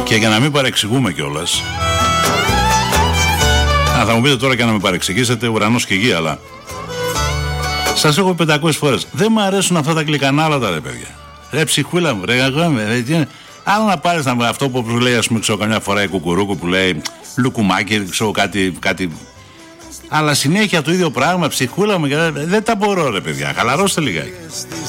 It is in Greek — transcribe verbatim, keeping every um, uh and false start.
Και για να μην παρεξηγούμε κιόλας, α, θα μου πείτε τώρα και να με παρεξηγήσετε, ουρανός και γη, αλλά σας έχω πεντακόσιες φορές. Δεν μου αρέσουν αυτά τα γλυκανάλατα, ρε παιδιά. Ρε ψυχούλα μου, ρε αγώμε. Άλλο να πάρεις να, αυτό που λέει, ας πούμε, ξέρω, καμιά φορά η Κουκουρούκου που λέει λουκουμάκι, ξέρω κάτι, κάτι. Αλλά συνέχεια το ίδιο πράγμα, ψυχούλα μου. Δεν τα μπορώ, ρε παιδιά. Χαλαρώστε λιγάκι.